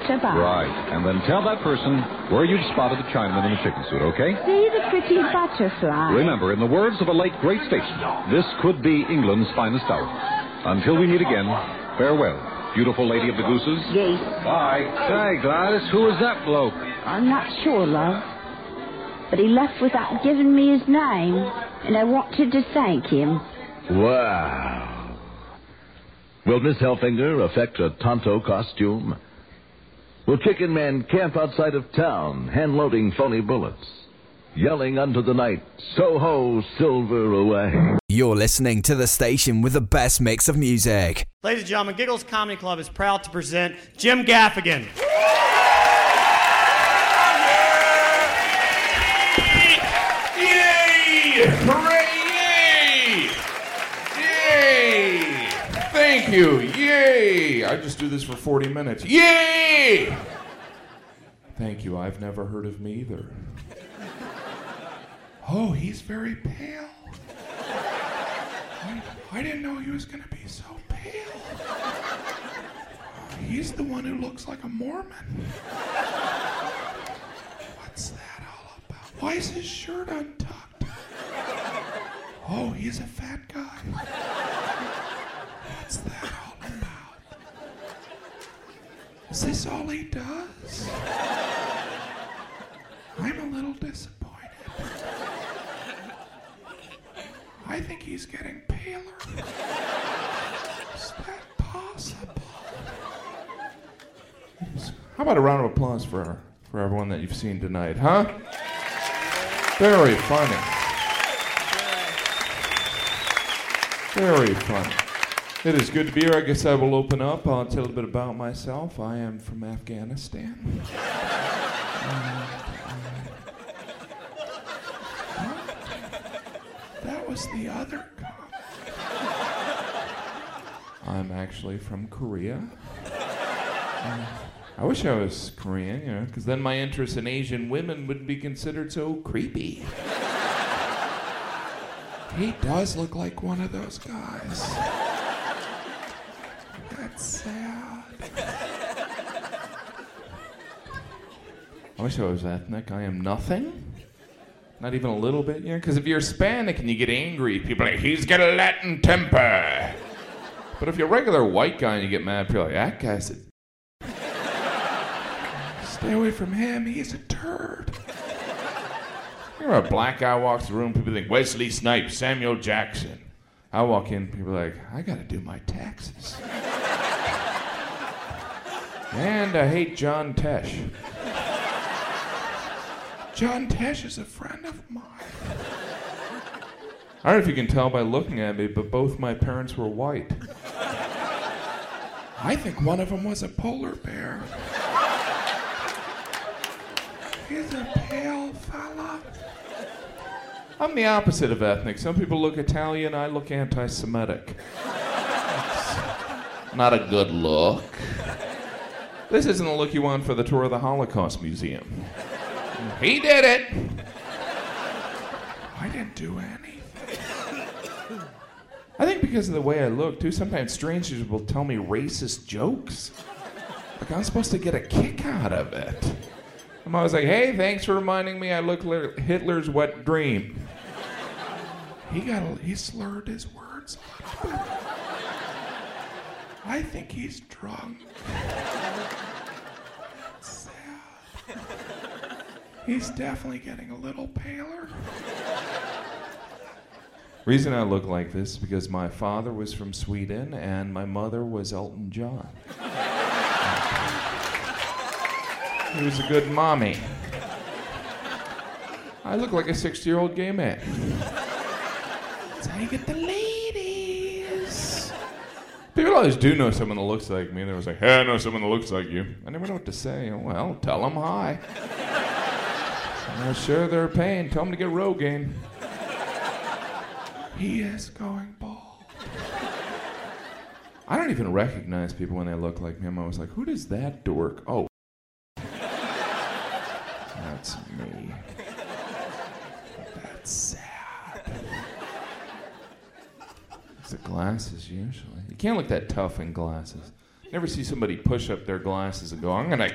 butterfly. Right. And then tell that person where you've spotted the Chinaman in the chicken suit, okay? See the pretty butterfly? Remember, in the words of a late great statesman, this could be England's finest hour. Until we meet again, farewell, beautiful lady of the gooses. Geese. Bye. Say, Gladys, who was that bloke? I'm not sure, love. But he left without giving me his name, and I wanted to thank him. Wow. Will Miss Hellfinger affect a Tonto costume? Will Chicken Man camp outside of town, hand-loading phony bullets, yelling unto the night, "So-ho, silver away"? You're listening to the station with the best mix of music. Ladies and gentlemen, Giggles Comedy Club is proud to present Jim Gaffigan. Yay! Hooray! Yay! Yay! Thank you. Yay! I just do this for 40 minutes. Yay! Thank you. I've never heard of me either. Oh, he's very pale. I didn't know he was going to be so pale. He's the one who looks like a Mormon. What's that all about? Why is his shirt untucked? Oh, he's a fat guy. What's that all about? Is this all he does? I'm a little disappointed. I think he's getting paler. Is that possible? How about a round of applause for everyone that you've seen tonight, huh? Very funny. Very funny. It is good to be here. I guess I will open up. I'll tell a little bit about myself. I am from Afghanistan. That was the other cop. I'm actually from Korea. I wish I was Korean, because then my interest in Asian women would be considered so creepy. He does look like one of those guys. That's sad. I wish I was ethnic. I am nothing. Not even a little bit, because if you're Hispanic and you get angry, people are like, he's got a Latin temper. But if you're a regular white guy and you get mad, people are like, that guy's a... Stay away from him, he's a turd. You know, a black guy walks the room, people think, Wesley Snipes, Samuel Jackson. I walk in, people are like, I gotta do my taxes. And I hate John Tesh. John Tesh is a friend of mine. I don't know if you can tell by looking at me, but both my parents were white. I think one of them was a polar bear. He's a pale fella. I'm the opposite of ethnic. Some people look Italian, I look anti-Semitic. It's not a good look. This isn't the look you want for the tour of the Holocaust Museum. He did it. I didn't do anything. I think because of the way I look, too, sometimes strangers will tell me racist jokes. Like I'm supposed to get a kick out of it. I'm always like, hey, thanks for reminding me I look like Hitler's wet dream. He slurred his words a little bit. I think he's drunk. It's sad. He's definitely getting a little paler. Reason I look like this is because my father was from Sweden and my mother was Elton John. He was a good mommy. I look like a 60-year-old gay man. That's how you get the ladies. People always do know someone that looks like me. They're always like, hey, I know someone that looks like you. I never know what to say. Well, tell them hi. I'll share their pain. Tell them to get Rogaine. He is going bald. I don't even recognize people when they look like me. I'm always like, who does that dork? Oh. That's me. That's sad. It's the glasses, usually. You can't look that tough in glasses. Never see somebody push up their glasses and go, I'm going to